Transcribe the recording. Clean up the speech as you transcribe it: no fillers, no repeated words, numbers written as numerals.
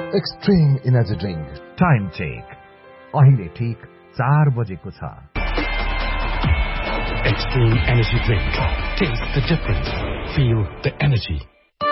Extreme energy drink time check अहिले ठीक 4 बजेको छ। Extreme Energy Drink. Taste the difference. Feel the energy.